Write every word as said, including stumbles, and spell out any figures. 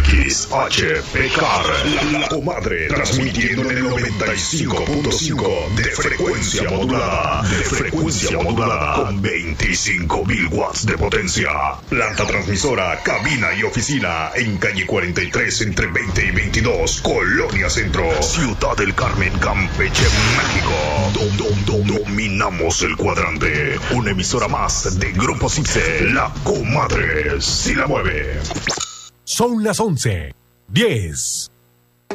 X H P K R, La Comadre, transmitiendo en el noventa y cinco punto cinco de frecuencia modulada, de frecuencia modulada, con veinticinco mil watts de potencia. Planta transmisora, cabina y oficina en calle cuarenta y tres entre veinte y veintidós, Colonia Centro, Ciudad del Carmen, Campeche, México. Dom, dom, dom, dominamos el cuadrante. Una emisora más de Grupo Cipse, La Comadre, si la mueve. Son las once, diez.